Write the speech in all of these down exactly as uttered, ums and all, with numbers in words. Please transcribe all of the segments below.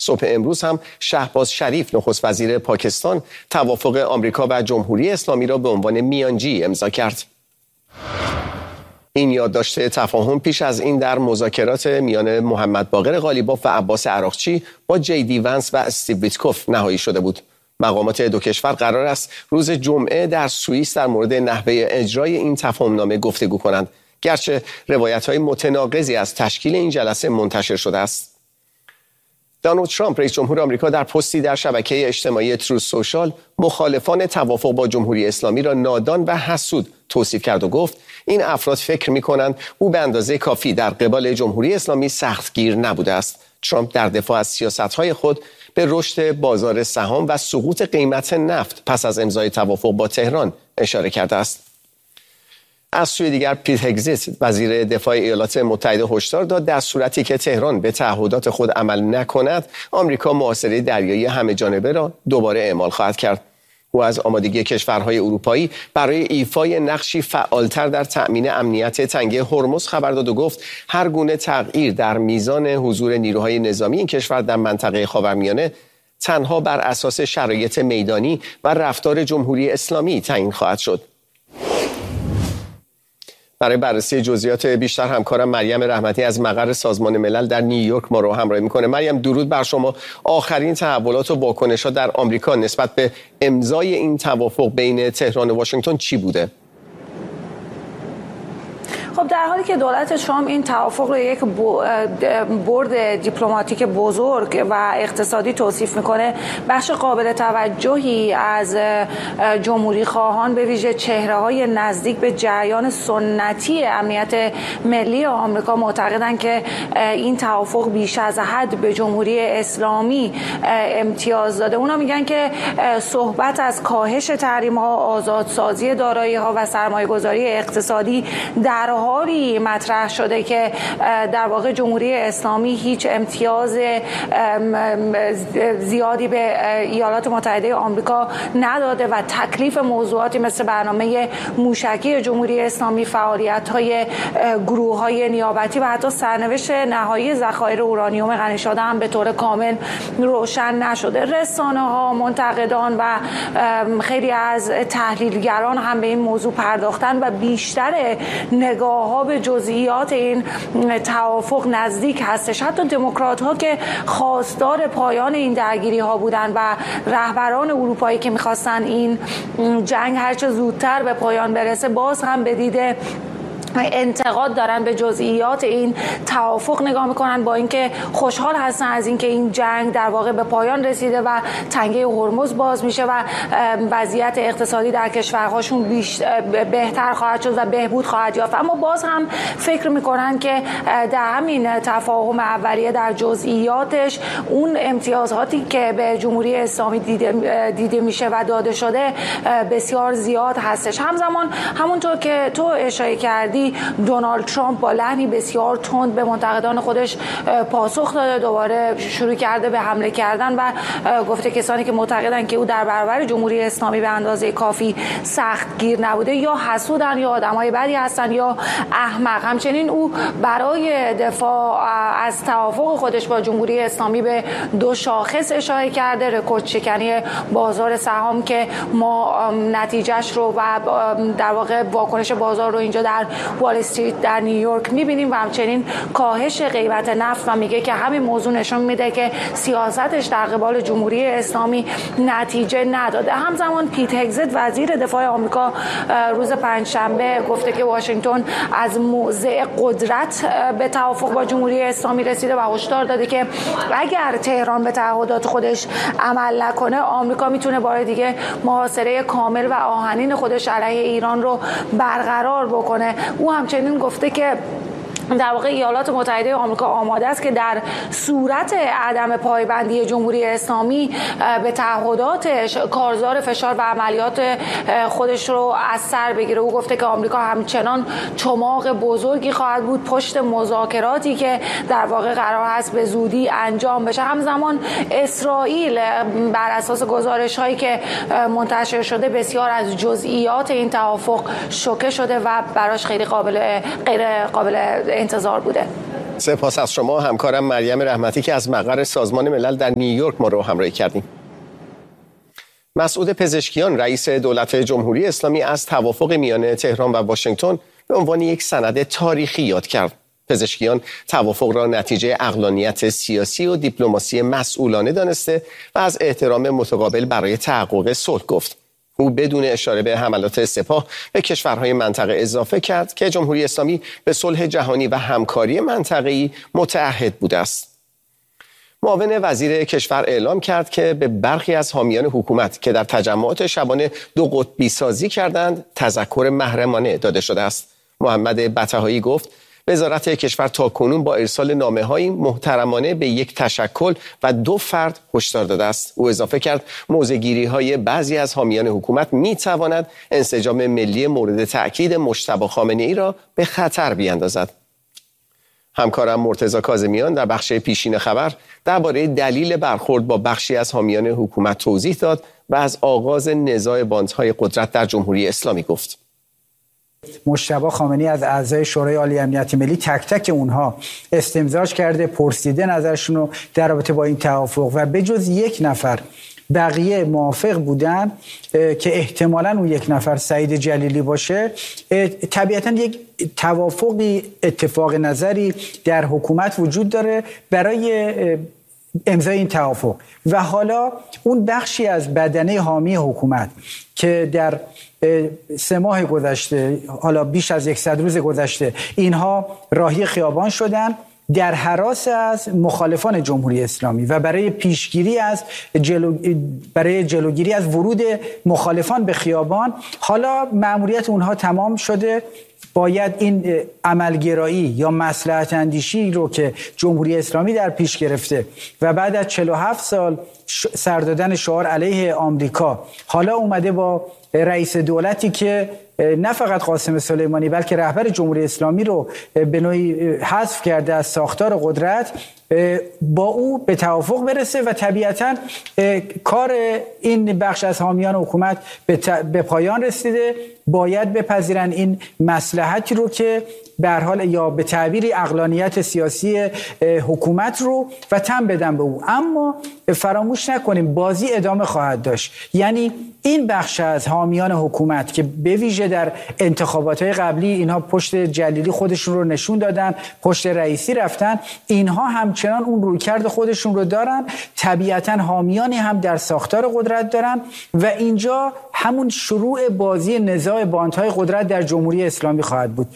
صبح امروز هم شهباز شریف نخست وزیر پاکستان توافق آمریکا و جمهوری اسلامی را به عنوان میانجی امضا کرد. این یادداشت تفاهم پیش از این در مذاکرات میان محمد باقر قالیباف و عباس عراقچی با جی دی ونس و استیو ویتکوف نهایی شده بود. مقامات دو کشور قرار است روز جمعه در سوئیس در مورد نحوه اجرای این تفاهمنامه گفتگو کنند، گرچه روایت‌های متناقضی از تشکیل این جلسه منتشر شده است. دونالد ترامپ رئیس جمهور آمریکا در پستی در شبکه اجتماعی تروث سوشال مخالفان توافق با جمهوری اسلامی را نادان و حسود توصیف کرد و گفت این افراد فکر می‌کنند او به اندازه کافی در قبال جمهوری اسلامی سختگیر نبوده است. ترامپ در دفاع از سیاست‌های خود به رشد بازار سهام و سقوط قیمت نفت پس از امضای توافق با تهران اشاره کرده است. از سوی دیگر پیت هگزیت وزیر دفاع ایالات متحده هشدار داد در صورتی که تهران به تعهدات خود عمل نکند، آمریکا محاصره دریایی همه جانبه را دوباره اعمال خواهد کرد. او از آمادگی کشورهای اروپایی برای ایفای نقشی فعالتر در تأمین امنیت تنگه هرمز خبر داد و گفت هر گونه تغییر در میزان حضور نیروهای نظامی این کشور در منطقه خاورمیانه تنها بر اساس شرایط میدانی و رفتار جمهوری اسلامی تعیین خواهد شد. برای بررسی جزئیات بیشتر همکارم مریم رحمتی از مقر سازمان ملل در نیویورک ما رو همراهی میکنه. مریم، درود بر شما. آخرین تحولات و واکنش‌ها در آمریکا نسبت به امضای این توافق بین تهران و واشنگتن چی بوده؟ خب در حالی که دولت ترامپ این توافق رو یک برد دیپلماتیک بزرگ و اقتصادی توصیف میکنه، بخش قابل توجهی از جمهوری خواهان به ویژه چهره‌های نزدیک به جریان سنتی امنیت ملی آمریکا معتقدند که این توافق بیش از حد به جمهوری اسلامی امتیاز داده. اونا میگن که صحبت از کاهش تحریم‌ها، آزادسازی دارایی‌ها و سرمایه‌گذاری اقتصادی در حالی مطرح شده که در واقع جمهوری اسلامی هیچ امتیاز زیادی به ایالات متحده آمریکا نداده و تکلیف موضوعاتی مثل برنامه موشکی جمهوری اسلامی، فعالیت‌های گروه‌های نیابتی و حتی سرنوشت نهایی ذخایر اورانیوم غنی شده هم به طور کامل روشن نشده. رسانه‌ها، منتقدان و خیلی از تحلیلگران هم به این موضوع پرداختن و بیشتر نگاه ها به جزئیات این توافق نزدیک هستش. حتی دموکرات ها که خواستار پایان این درگیری ها بودن و رهبران اروپایی که میخواستن این جنگ هرچه زودتر به پایان برسه، باز هم به دیده انتقاد دارن به جزئیات این توافق نگاه میکنن، با اینکه خوشحال هستن از اینکه این جنگ در واقع به پایان رسیده و تنگه هرمز باز میشه و وضعیت اقتصادی در کشورهاشون بیشتر بهتر خواهد شد و بهبود خواهد یافت. اما باز هم فکر میکنن که در همین تفاهم اولیه در جزئیاتش اون امتیازاتی که به جمهوری اسلامی دیده, دیده میشه و داده شده بسیار زیاد هستش. همزمان همونطور که تو اشاره کردی، دونالد ترامپ با لحنی بسیار تند به منتقدان خودش پاسخ داده، دوباره شروع کرده به حمله کردن و گفته کسانی که معتقدن که او در برابر جمهوری اسلامی به اندازه کافی سختگیر نبوده یا حسودن یا آدمای بدی هستن یا احمق. همچنین او برای دفاع از توافق خودش با جمهوری اسلامی به دو شاخص اشاره کرده: رکورد شکنی بازار سهام که ما نتیجهش رو و در واقع واکنش بازار رو اینجا در وال استریت در نیویورک می‌بینیم و همچنین کاهش قیمت نفت و میگه که همین موضوع نشون میده که سیاستش در قبال جمهوری اسلامی نتیجه نداده. همزمان پیت هگزیت وزیر دفاع آمریکا روز پنجشنبه گفته که واشنگتن از موضع قدرت به توافق با جمهوری اسلامی رسیده و هشدار داده که اگر تهران به تعهدات خودش عمل نکنه، آمریکا میتونه بار دیگه محاصره کامل و آهنین خودش علیه ایران رو برقرار بکنه. او همچنین گفته که در واقع ایالات متحده آمریکا آماده است که در صورت عدم پایبندی جمهوری اسلامی به تعهداتش کارزار فشار و عملیات خودش رو از سر بگیره. او گفته که آمریکا همچنان چماق بزرگی خواهد بود پشت مذاکراتی که در واقع قرار است به زودی انجام بشه. همزمان اسرائیل بر اساس گزارش هایی که منتشر شده بسیار از جزئیات این توافق شوکه شده و براش خیلی قابل غیر قابل انتظار بوده. سپاس از شما همکارم مریم رحمتی که از مقر سازمان ملل در نیویورک ما رو همراهی کردیم. مسعود پزشکیان رئیس دولت جمهوری اسلامی از توافق میان تهران و واشنگتن به عنوان یک سند تاریخی یاد کرد. پزشکیان توافق را نتیجه عقلانیت سیاسی و دیپلماسی مسئولانه دانسته و از احترام متقابل برای تحقق صلح گفت. او بدون اشاره به حملات سپاه به کشورهای منطقه اضافه کرد که جمهوری اسلامی به صلح جهانی و همکاری منطقه‌ای متعهد بوده است. معاون وزیر کشور اعلام کرد که به برخی از حامیان حکومت که در تجمعات شبانه دو قطبی سازی کردند تذکر محرمانه داده شده است. محمد بطحایی گفت وزارت کشور تاکنون با ارسال نامه‌های محترمانه به یک تشکل و دو فرد هشدار داده است. او اضافه کرد موضع‌گیری‌های بعضی از حامیان حکومت می‌تواند انسجام ملی مورد تأکید مجتبی خامنه‌ای را به خطر بیاندازد. همکارم مرتضی کاظمیان در بخش پیشین خبر درباره دلیل برخورد با بخشی از حامیان حکومت توضیح داد و از آغاز نزاع باندهای قدرت در جمهوری اسلامی گفت. مجتبی خامنه‌ای از اعضای شورای عالی امنیت ملی تک تک اونها استمزاج کرده، پرسیده نظرشون رو در رابطه با این توافق و به جز یک نفر بقیه موافق بودن که احتمالاً اون یک نفر سعید جلیلی باشه. طبیعتاً یک توافقی، اتفاق نظری در حکومت وجود داره برای امضای این توافق و حالا اون بخشی از بدنه حامی حکومت که در سه ماه گذشته، حالا بیش از صد روز گذشته، اینها راهی خیابان شدن در هراس از مخالفان جمهوری اسلامی و برای پیشگیری از جلو برای جلوگیری از ورود مخالفان به خیابان. حالا مأموریت اونها تمام شده، باید این عملگرایی یا مصلحت اندیشی رو که جمهوری اسلامی در پیش گرفته و بعد از چهل و هفت سال سردادن شعار علیه آمریکا حالا اومده با رئیس دولتی که نه فقط قاسم سلیمانی بلکه رهبر جمهوری اسلامی رو به نوعی حذف کرده از ساختار قدرت، با او به توافق برسه و طبیعتاً کار این بخش از حامیان حکومت به پایان رسیده. باید بپذیرن این مصلحتی رو که به هر حال یا به تعبیری عقلانیت سیاسی حکومت رو و تن بدن به او. اما فراموش نکنیم بازی ادامه خواهد داشت. یعنی این بخش از حامیان حکومت که به ویژه در انتخابات‌های قبلی اینها پشت جلیلی خودشون رو نشون دادن، پشت رئیسی رفتن، اینها همچنان اون رویکرد خودشون رو دارن. طبیعتاً حامیانی هم در ساختار قدرت دارن و اینجا همون شروع بازی نزاع باندهای قدرت در جمهوری اسلامی خواهد بود.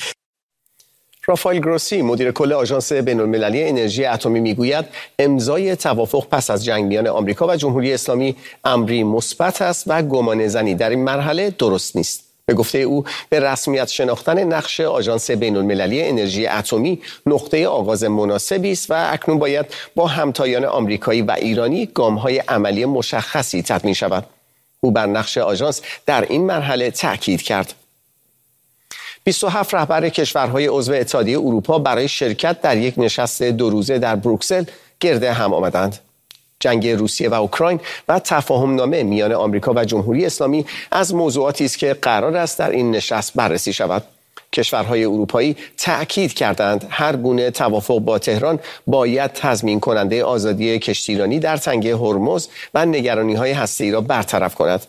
رافائل گروسی مدیر کل آژانس بین‌المللی انرژی اتمی میگوید امضای توافق پس از جنگ میان آمریکا و جمهوری اسلامی امری مثبت است و گمانه‌زنی در این مرحله درست نیست. به گفته او به رسمیت شناختن نقش آژانس بین‌المللی انرژی اتمی نقطه آغاز مناسبی است و اکنون باید با همتایان آمریکایی و ایرانی گام‌های عملی مشخصی تدوین شود. او بر نقش آژانس در این مرحله تأکید کرد. بیست و هفت رهبر کشورهای عضو اتحادیه اروپا برای شرکت در یک نشست دو روزه در بروکسل گرد هم آمدند. جنگ روسیه و اوکراین و تفاهمنامه میان آمریکا و جمهوری اسلامی از موضوعاتی است که قرار است در این نشست بررسی شود. کشورهای اروپایی تأکید کردند هر گونه توافق با تهران باید تضمین کننده آزادی کشتیرانی در تنگه هرمز و نگرانی‌های هسته‌ای را برطرف کند.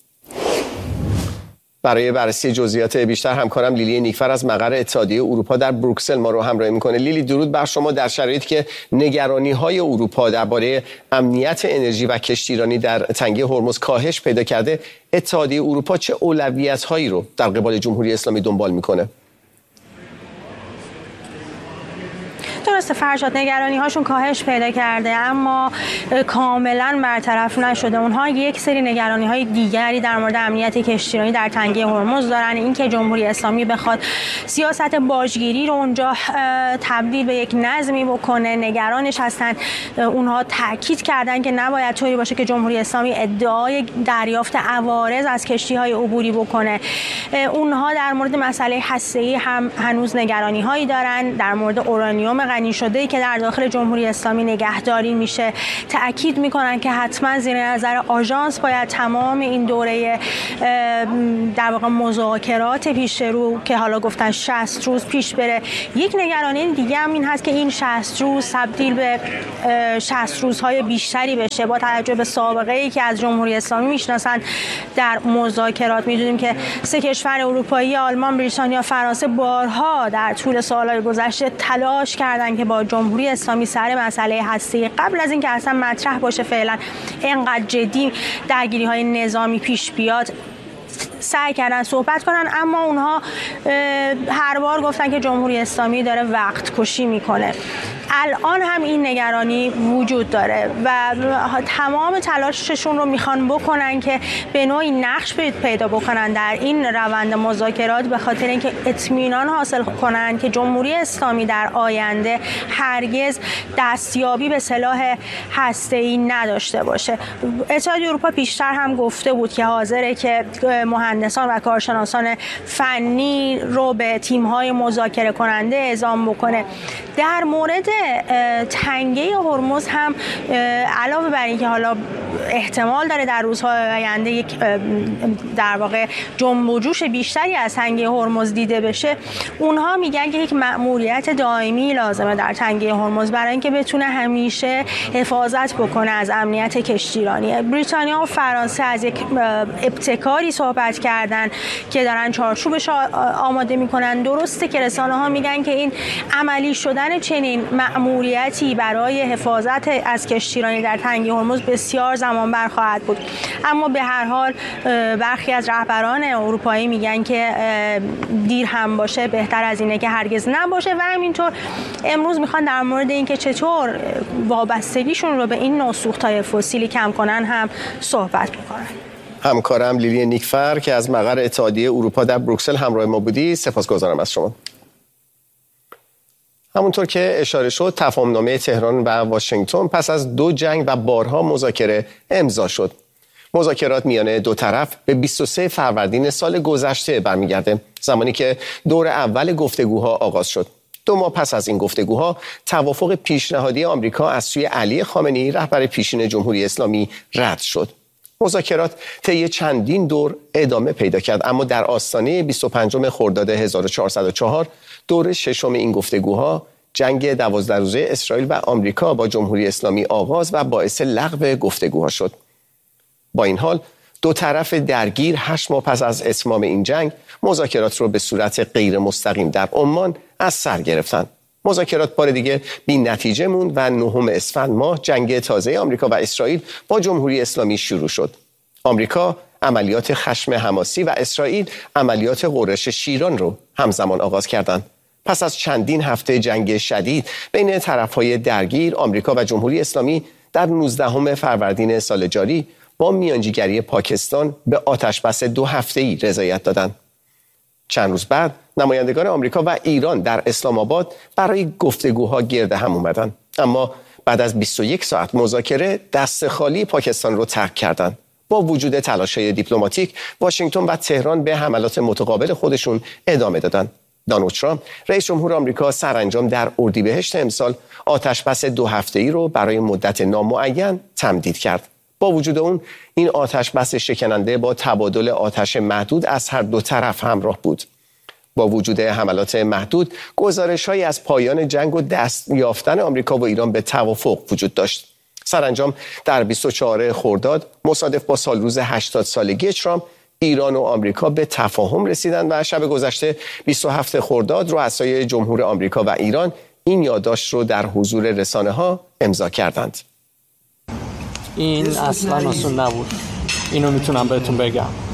برای بررسی جزئیات بیشتر همکارم لیلی نیکفر از مقر اتحادیه اروپا در بروکسل ما رو همراهی میکنه. لیلی، درود بر شما. در شرایطی که نگرانی‌های اروپا درباره امنیت انرژی و کشتیرانی در تنگه هرمز کاهش پیدا کرده، اتحادیه اروپا چه اولویت‌هایی رو در قبال جمهوری اسلامی دنبال میکنه؟ درسته فرشاد، نگرانی هاشون کاهش پیدا کرده اما کاملا برطرف نشده. اونها یک سری نگرانی های دیگری در مورد امنیت کشتیرانی در تنگه هرمز دارن. اینکه جمهوری اسلامی بخواد سیاست باجگیری رو اونجا تبدیل به یک نظمی بکنه، نگرانش هستن. اونها تاکید کردن که نباید طوری باشه که جمهوری اسلامی ادعای دریافت عوارض از کشتی های عبوری بکنه. اونها در مورد مسئله هسته‌ای هم هنوز نگرانی هایی دارن. در مورد اورانیوم غنی شده‌ای که در داخل جمهوری اسلامی نگهداری میشه. تأکید میکنن که حتما زیر نظر آژانس باید تمام این دوره در واقع مذاکرات پیش رو که حالا گفتن شصت روز پیش بره. یک نگرانی دیگه هم این هست که این شصت روز تبدیل به شصت روزهای بیشتری بشه با توجه به سابقه ای که از جمهوری اسلامی میشناسن در مذاکرات. میدونیم که سه کشور اروپایی، آلمان، بریتانیا، فرانسه بارها در طول سالهای گذشته تلاش کردند که با جمهوری اسلامی سر مسئله هسته‌ای قبل از اینکه اصلا مطرح باشه فعلا اینقدر جدی درگیری‌های نظامی پیش بیاد سعی کردن صحبت کنن، اما اونها هر بار گفتن که جمهوری اسلامی داره وقت کشی میکنه. الان هم این نگرانی وجود داره و تمام تلاششون رو میخوان بکنن که به نوعی نقش پیدا بکنن در این روند مذاکرات، به خاطر اینکه اطمینان حاصل کنن که جمهوری اسلامی در آینده هرگز دستیابی به سلاح هسته‌ای نداشته باشه. اتحادیه اروپا پیشتر هم گفته بود که حاضره که مهندسان و کارشناسان فنی رو به تیم‌های مذاکره کننده اعزام بکنه. در مورد تنگه هرمز هم علاوه بر اینکه حالا احتمال داره در روزهای آینده یک در واقع جنب و جوش بیشتری از تنگه هرمز دیده بشه، اونها میگن که یک مأموریت دائمی لازمه در تنگه هرمز برای اینکه بتونه همیشه حفاظت بکنه از امنیت کشتیرانی. بریتانیا و فرانسه از یک ابتکاری صحبت کردن که دارن چارچوبش آماده میکنن. درسته که رسانه ها میگن که این عملی شدن چنین مأموریتی برای حفاظت از کشتیرانی در تنگه هرمز بسیار زمان بر خواهد بود، اما به هر حال برخی از رهبران اروپایی میگن که دیر هم باشه بهتر از اینه که هرگز نباشه و همینطور امروز میخوان در مورد اینکه چطور وابستگیشون رو به این نوع سوخت‌های فسیلی کم کنن هم صحبت میکنن. همکارم لیلی نیکفر که از مقر اتحادیه اروپا در بروکسل همراه ما بودی، سپاسگزارم از شما. همونطور که اشاره شد، تفاهمنامه تهران و واشنگتن پس از دو جنگ و بارها مذاکره امضا شد. مذاکرات میان دو طرف به بیست و سوم فروردین سال گذشته برمیگرده، زمانی که دور اول گفتگوها آغاز شد. دو ماه پس از این گفتگوها توافق پیشنهادی آمریکا از سوی علی خامنه‌ای رهبر پیشین جمهوری اسلامی رد شد. مذاکرات طی چندین دور ادامه پیدا کرد، اما در آستانه بیست و پنجم خرداد هزار و چهارصد و چهار دور ششم این گفتگوها جنگ دوازده روزه اسرائیل و آمریکا با جمهوری اسلامی آغاز و باعث لغو گفتگوها شد. با این حال دو طرف درگیر هشت ماه پس از اتمام این جنگ مذاکرات رو به صورت غیر مستقیم در عمان از سر گرفتند. مذاکرات بار دیگه بی نتیجه موند و نهم اسفند ماه جنگ تازه آمریکا و اسرائیل با جمهوری اسلامی شروع شد. آمریکا عملیات خشم حماسی و اسرائیل عملیات غرش شیران رو همزمان آغاز کردند. پس از چندین هفته جنگ شدید بین طرف‌های درگیر، آمریکا و جمهوری اسلامی در نوزدهم فروردین سال جاری با میانجیگری پاکستان به آتشبس دو هفته‌ای رضایت دادند. چند روز بعد نمایندگان آمریکا و ایران در اسلام آباد برای گفتگوها گرد هم اومدند، اما بعد از بیست و یک ساعت مذاکره دست خالی پاکستان رو ترک کردند. با وجود تلاش‌های دیپلماتیک، واشنگتن و تهران به حملات متقابل خودشون ادامه دادند. دونالد ترامپ رئیس جمهور آمریکا سرانجام در اردیبهشت امسال آتشبس دو هفته‌ای رو برای مدت نامعین تمدید کرد. با وجود اون این آتشبس شکننده با تبادل آتش محدود از هر دو طرف همراه بود. با وجود حملات محدود، گزارش‌هایی از پایان جنگ و دست یافتن آمریکا و ایران به توافق وجود داشت. سرانجام در بیست و چهارم خرداد مصادف با سالروز هشتاد سالگی ترامپ، ایران و آمریکا به تفاهم رسیدند و شب گذشته بیست و هفتم خرداد رؤسای جمهور آمریکا و ایران این یادداشت رو در حضور رسانه‌ها امضا کردند. این اصلا آسون نبود، اینو میتونم بهتون بگم.